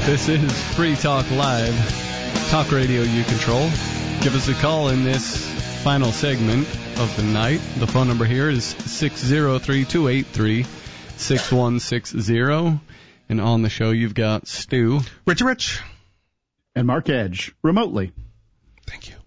This is Free Talk Live, talk radio you control. Give us a call in this final segment of the night. The phone number here is 603-283-6160. And on the show, you've got Stu. Rich. And Mark Edge, remotely. Thank you.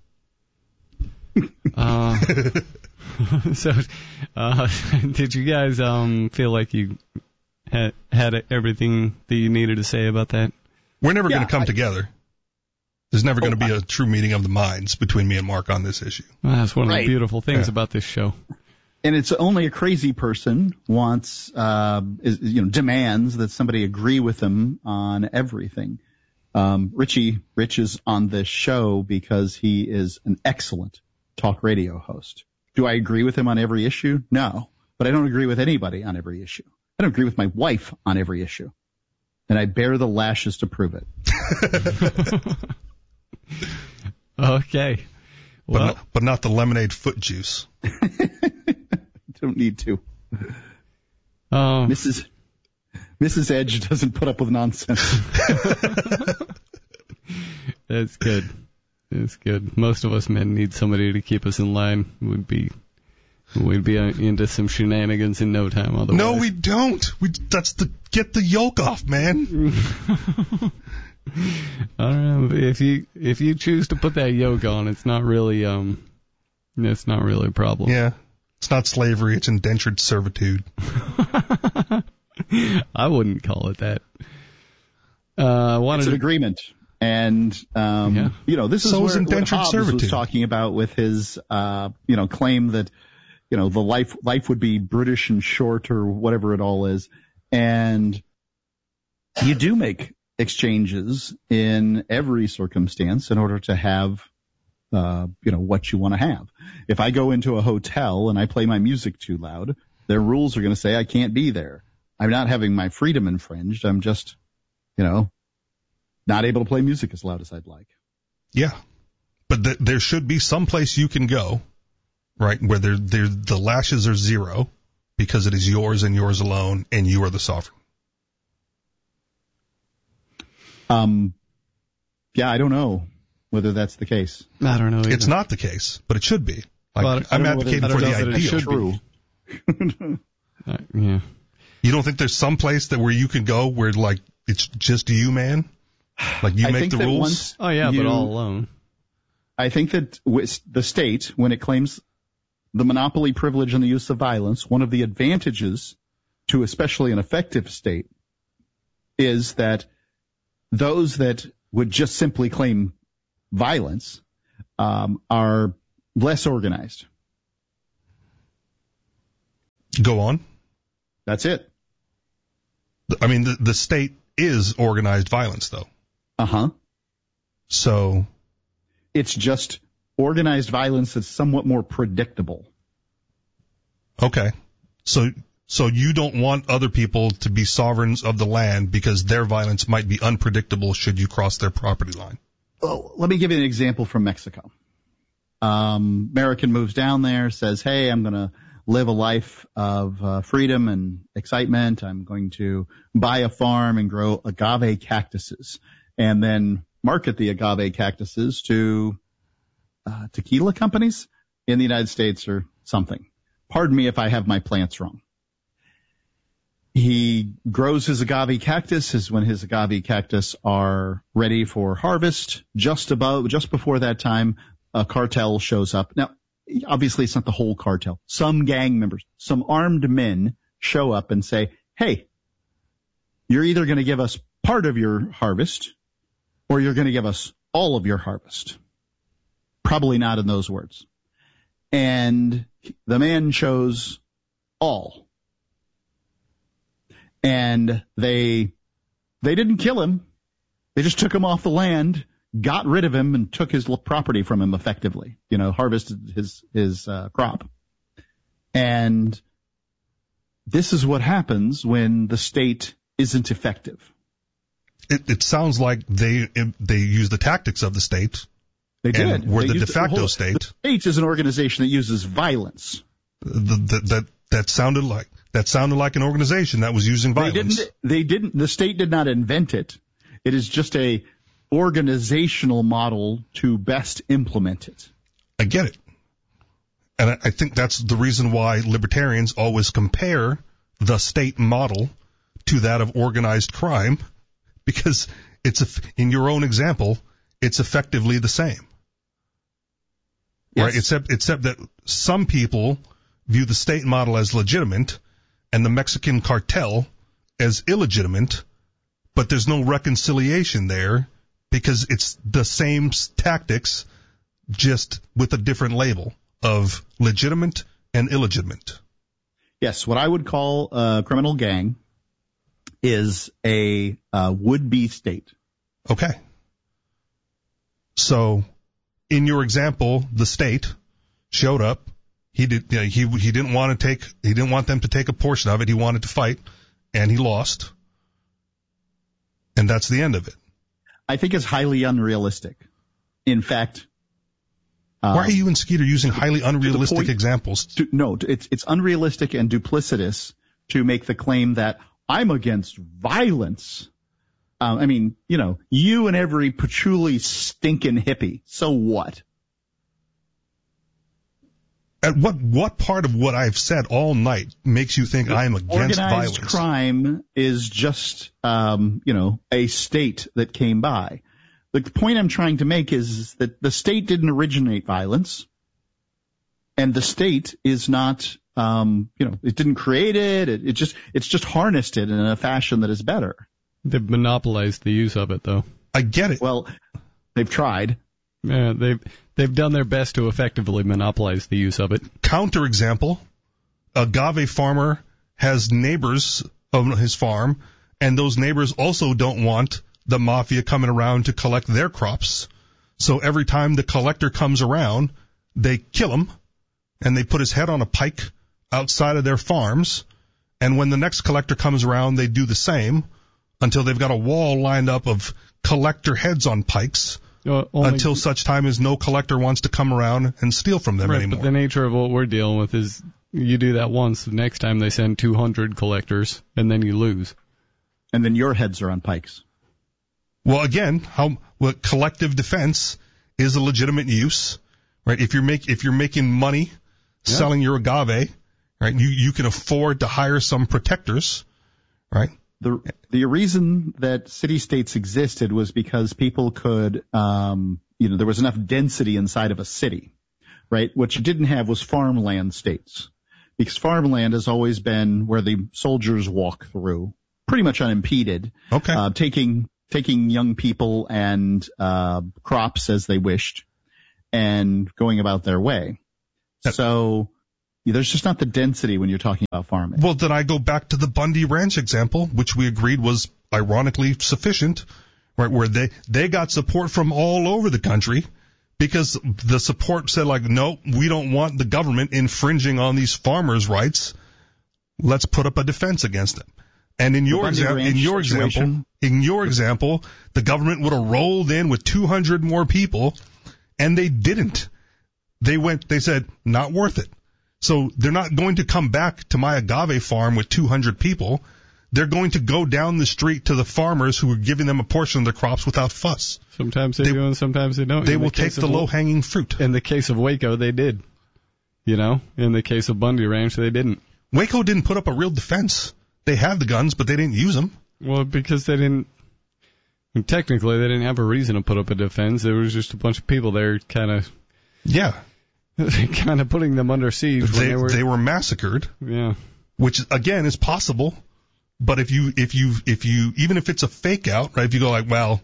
So, did you guys feel like you had everything that you needed to say about that? We're never going to come together. There's never going to be a true meeting of the minds between me and Mark on this issue. Well, that's one of the beautiful things about this show. And it's only a crazy person demands that somebody agree with them on everything. Rich is on this show because he is an excellent talk radio host. Do I agree with him on every issue? No, but I don't agree with anybody on every issue. I don't agree with my wife on every issue. And I bear the lashes to prove it. Okay. Well, but not the lemonade foot juice. Don't need to. Mrs. Edge doesn't put up with nonsense. That's good. That's good. Most of us men need somebody to keep us in line. We'd be into some shenanigans in no time. Otherwise. No, we don't. Get the yoke off, man. I don't know. If you choose to put that yoke on, it's not really a problem. Yeah, it's not slavery. It's indentured servitude. I wouldn't call it that. It's an agreement. And, this is what Hobbes was talking about with his, claim that, the life would be British and short or whatever it all is. And you do make exchanges in every circumstance in order to have, what you want to have. If I go into a hotel and I play my music too loud, their rules are going to say I can't be there. I'm not having my freedom infringed. I'm just, not able to play music as loud as I'd like. Yeah. But there should be some place you can go, right, where the lashes are zero because it is yours and yours alone and you are the sovereign. Yeah, I don't know whether that's the case. I don't know either. It's not the case, but it should be. I'm advocating for the ideal. True. Yeah. You don't think there's some place where you can go where, like, it's just you, man? Like, you make the rules? But all alone. I think that the state, when it claims the monopoly privilege and the use of violence, one of the advantages to especially an effective state is that those that would just simply claim violence are less organized. Go on. That's it. I mean, the state is organized violence, though. Uh-huh. So it's just organized violence that's somewhat more predictable. Okay. So you don't want other people to be sovereigns of the land because their violence might be unpredictable should you cross their property line. Well, let me give you an example from Mexico. American moves down there, says, hey, I'm going to live a life of freedom and excitement. I'm going to buy a farm and grow agave cactuses and then market the agave cactuses to tequila companies in the United States or something. Pardon me if I have my plants wrong. He grows his agave cactus when his agave cactus are ready for harvest. Just before that time, a cartel shows up. Now, obviously, it's not the whole cartel. Some gang members, some armed men show up and say, hey, you're either going to give us part of your harvest or you're going to give us all of your harvest. Probably not in those words. And the man chose all. And they didn't kill him. They just took him off the land, got rid of him, and took his property from him effectively, harvested his crop. And this is what happens when the state isn't effective. It sounds like they use the tactics of the state. They did. And we're the de facto state. The state is an organization that uses violence. That sounded like an organization that was using violence. The state did not invent it. It is just a organizational model to best implement it. I get it. And I think that's the reason why libertarians always compare the state model to that of organized crime, because in your own example, it's effectively the same. Yes. Right? Except that some people view the state model as legitimate and the Mexican cartel as illegitimate, but there's no reconciliation there because it's the same tactics, just with a different label of legitimate and illegitimate. Yes, what I would call a criminal gang is a would-be state. Okay. So, in your example, the state showed up. He didn't want them to take a portion of it. He wanted to fight, and he lost. And that's the end of it. I think it's highly unrealistic. In fact, why are you and Skeeter using highly unrealistic examples? It's unrealistic and duplicitous to make the claim that I'm against violence. I mean, you and every patchouli stinking hippie. So what? At what part of what I've said all night makes you think I'm against violence? Organized crime is just, a state that came by. The point I'm trying to make is that the state didn't originate violence, and the state is not, it didn't create it. It's just harnessed it in a fashion that is better. They've monopolized the use of it, though. I get it. Well, they've tried. Yeah, they've done their best to effectively monopolize the use of it. Counterexample, a agave farmer has neighbors of his farm, and those neighbors also don't want the mafia coming around to collect their crops. So every time the collector comes around, they kill him, and they put his head on a pike outside of their farms, and when the next collector comes around, they do the same until they've got a wall lined up of collector heads on pikes. Until such time as no collector wants to come around and steal from them anymore. But the nature of what we're dealing with is you do that once, the next time they send 200 collectors, and then you lose. And then your heads are on pikes. Well, again, collective defense is a legitimate use, right? If you're making money selling your agave, right, you can afford to hire some protectors, right? The reason that city-states existed was because people could, there was enough density inside of a city, right? What you didn't have was farmland states, because farmland has always been where the soldiers walk through, pretty much unimpeded. Okay. Taking young people and crops as they wished, and going about their way. So there's just not the density when you're talking about farming. Well, then I go back to the Bundy Ranch example, which we agreed was ironically sufficient, right? Where they got support from all over the country because the support said, like, no, we don't want the government infringing on these farmers' rights. Let's put up a defense against them. And in your example, the government would have rolled in with 200 more people, and they didn't. They said, not worth it. So they're not going to come back to my agave farm with 200 people. They're going to go down the street to the farmers who are giving them a portion of their crops without fuss. Sometimes they do and sometimes they don't. They will take the low-hanging fruit. In the case of Waco, they did. In the case of Bundy Ranch, they didn't. Waco didn't put up a real defense. They had the guns, but they didn't use them. Well, because they didn't. Technically, they didn't have a reason to put up a defense. There was just a bunch of people there kind of. Yeah. Kind of putting them under siege. They were massacred. Yeah. Which again is possible, but if you even if it's a fake out, right? If you go like, well,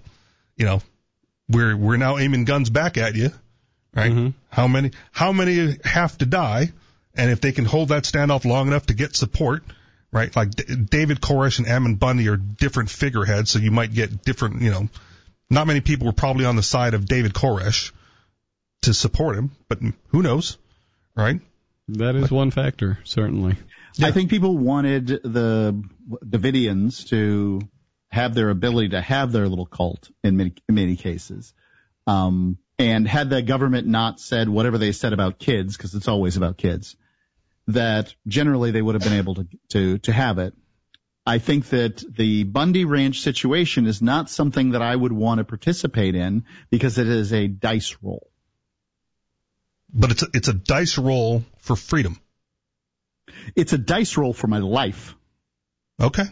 we're now aiming guns back at you, right? Mm-hmm. How many have to die? And if they can hold that standoff long enough to get support, right? Like David Koresh and Ammon Bundy are different figureheads, so you might get different. Not many people were probably on the side of David Koresh to support him, but who knows, right? That is one factor, certainly. Yeah. I think people wanted the Davidians to have their ability to have their little cult in many cases. And had the government not said whatever they said about kids, because it's always about kids, that generally they would have been able to have it. I think that the Bundy Ranch situation is not something that I would want to participate in because it is a dice roll. But it's a dice roll for freedom. It's a dice roll for my life. Okay.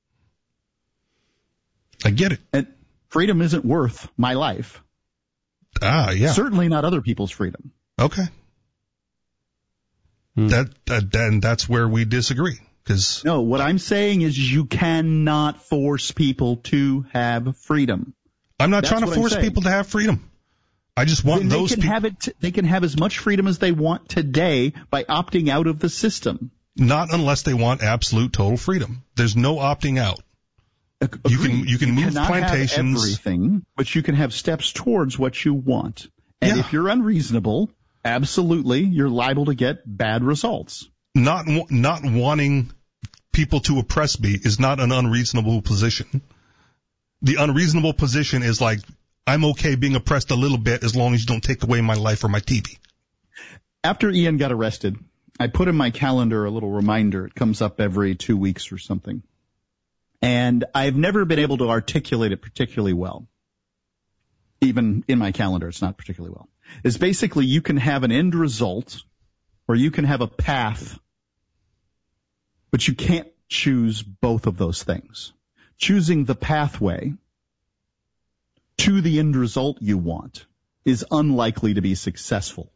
I get it. And freedom isn't worth my life. Yeah. Certainly not other people's freedom. Okay. Then that's where we disagree. No, what I'm saying is you cannot force people to have freedom. I'm not trying to force people to have freedom. I just want those people. They can have as much freedom as they want today by opting out of the system. Not unless they want absolute total freedom. There's no opting out. Agreed. You can move plantations. Have everything, but you can have steps towards what you want. And if you're unreasonable, absolutely, you're liable to get bad results. Not wanting people to oppress me is not an unreasonable position. The unreasonable position is like, I'm okay being oppressed a little bit as long as you don't take away my life or my TV. After Ian got arrested, I put in my calendar a little reminder. It comes up every 2 weeks or something. And I've never been able to articulate it particularly well. Even in my calendar, it's not particularly well. It's basically you can have an end result or you can have a path, but you can't choose both of those things. Choosing the pathway to the end result you want is unlikely to be successful.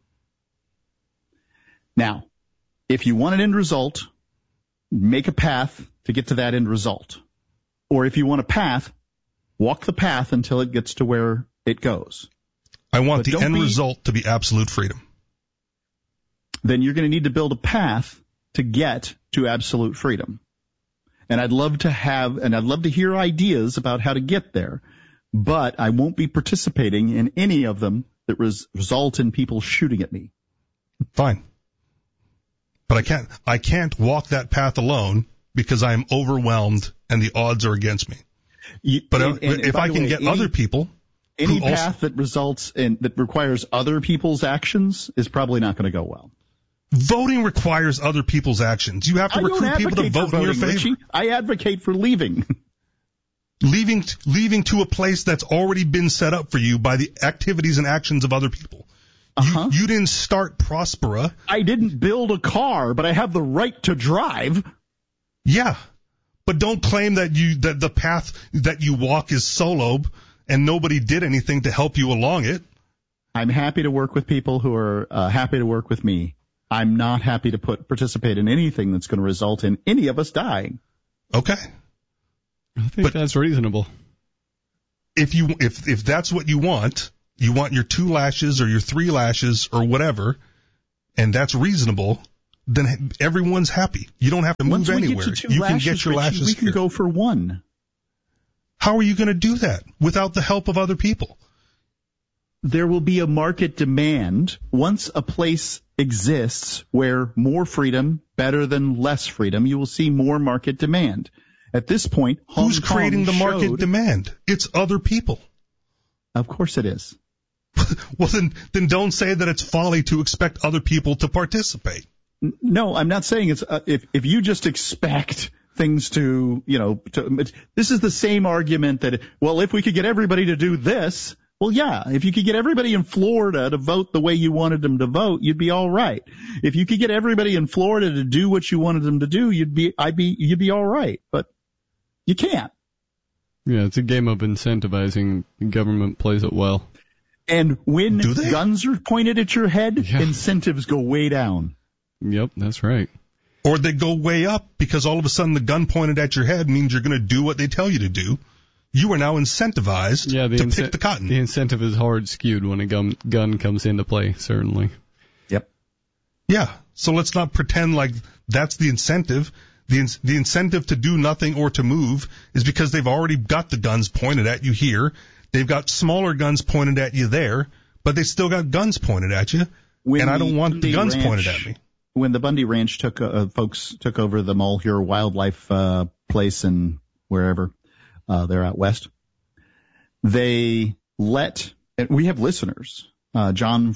Now, if you want an end result, make a path to get to that end result. Or if you want a path, walk the path until it gets to where it goes. I want the end result to be absolute freedom. Then you're going to need to build a path to get to absolute freedom. And I'd love to hear ideas about how to get there, but I won't be participating in any of them that result in people shooting at me. Fine. But I can't walk that path alone because I am overwhelmed and the odds are against me. If I can get other people. Any path that requires other people's actions is probably not going to go well. Voting requires other people's actions. You have to recruit people to vote in your favor. Richie. I advocate for leaving. Leaving to a place that's already been set up for you by the activities and actions of other people. You didn't start Prospera. I didn't build a car, but I have the right to drive. Yeah, but don't claim that the path that you walk is solo and nobody did anything to help you along it. I'm happy to work with people who are happy to work with me. I'm not happy to participate in anything that's going to result in any of us dying. Okay. I think that's reasonable. If that's what you want your 2 lashes or your 3 lashes or whatever, and that's reasonable, then everyone's happy. You don't have to move anywhere. You can get your lashes. We can go for 1. How are you going to do that without the help of other people? There will be a market demand once a place exists where more freedom, better than less freedom. You will see more market demand. At this point, who's creating the market demand? It's other people. Of course it is. Well, then don't say that it's folly to expect other people to participate. No, I'm not saying it's if you just expect things to this is the same argument that, well, if we could get everybody to do this, well, yeah, if you could get everybody in Florida to vote the way you wanted them to vote, you'd be all right. If you could get everybody in Florida to do what you wanted them to do, you'd be all right. But you can't. Yeah, it's a game of incentivizing. The government plays it well. And when guns are pointed at your head, incentives go way down. Yep, that's right. Or they go way up because all of a sudden the gun pointed at your head means you're going to do what they tell you to do. You are now incentivized to pick the cotton. The incentive is hard skewed when a gun comes into play, certainly. Yep. Yeah, so let's not pretend like that's the incentive. The incentive to do nothing or to move is because they've already got the guns pointed at you here. They've got smaller guns pointed at you there, but they still got guns pointed at you, and I don't want the guns pointed at me. When the Bundy Ranch folks took over the Mulheur Wildlife place and wherever they're out west, they and we have listeners. John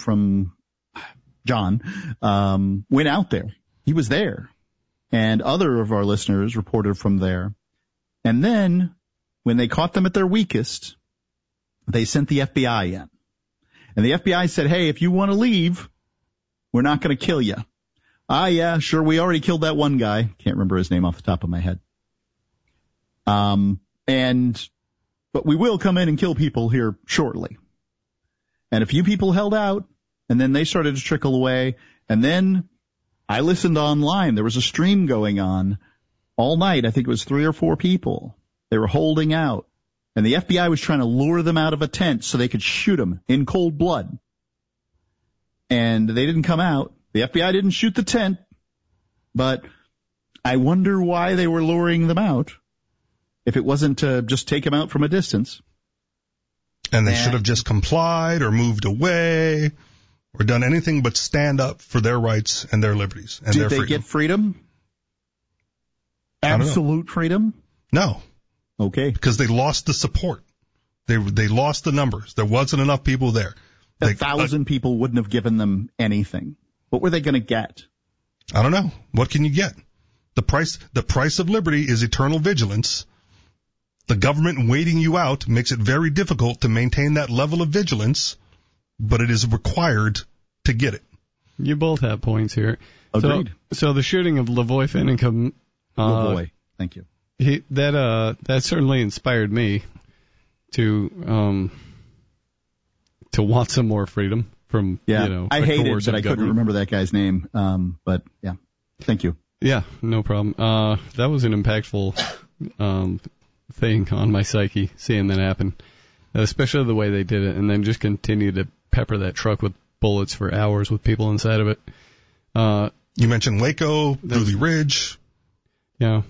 went out there. He was there. And other of our listeners reported from there. And then, when they caught them at their weakest, they sent the FBI in. And the FBI said, hey, if you want to leave, we're not going to kill you. Yeah, sure, we already killed that one guy. Can't remember his name off the top of my head. But we will come in and kill people here shortly. And a few people held out, and then they started to trickle away. And then I listened online. There was a stream going on all night. I think it was 3 or 4 people. They were holding out. And the FBI was trying to lure them out of a tent so they could shoot them in cold blood. And they didn't come out. The FBI didn't shoot the tent. But I wonder why they were luring them out if it wasn't to just take them out from a distance. And they should have just complied or moved away or done anything but stand up for their rights and their liberties and their freedom. Did they get freedom? Absolute freedom? No. Okay. Because they lost the support. They lost the numbers. There wasn't enough people there. 1,000 people wouldn't have given them anything. What were they going to get? I don't know. What can you get? The price of liberty is eternal vigilance. The government waiting you out makes it very difficult to maintain that level of vigilance, but it is required to get it. You both have points here. Agreed. So the shooting of Lavoy Finicum, Lavoy, thank you. That certainly inspired me to want some more freedom from I hated that I couldn't remember that guy's name. But yeah, thank you. Yeah, no problem. That was an impactful thing on my psyche, seeing that happen, especially the way they did it, and then just continue to pepper that truck with bullets for hours with people inside of it. You mentioned Waco, Dooley Ridge. Yeah.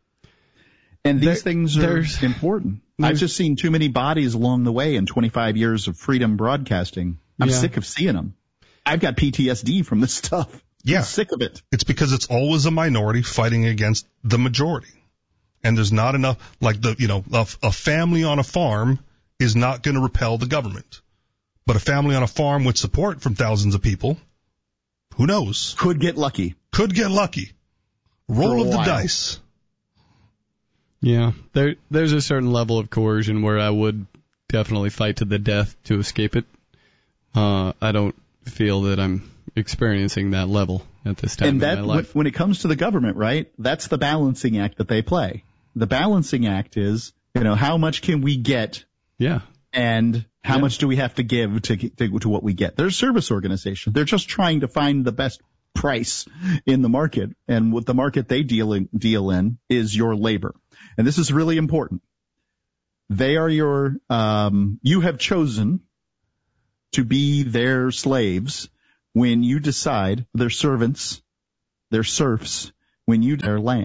And these things are important. I've just seen too many bodies along the way in 25 years of freedom broadcasting. I'm sick of seeing them. I've got PTSD from this stuff. Yeah. I'm sick of it. It's because it's always a minority fighting against the majority. And there's not enough, a family on a farm is not going to repel the government. But a family on a farm with support from thousands of people, who knows? Could get lucky. Roll of the dice. Yeah, there's a certain level of coercion where I would definitely fight to the death to escape it. I don't feel that I'm experiencing that level at this time in my life. When it comes to the government, right, that's the balancing act that they play. The balancing act is, how much can we get? Yeah. And how much do we have to give to what we get? They're a service organization. They're just trying to find the best price in the market. And what the market they deal in is your labor. And this is really important. They are you have chosen to be their slaves when you decide, their servants, their serfs, when you their land.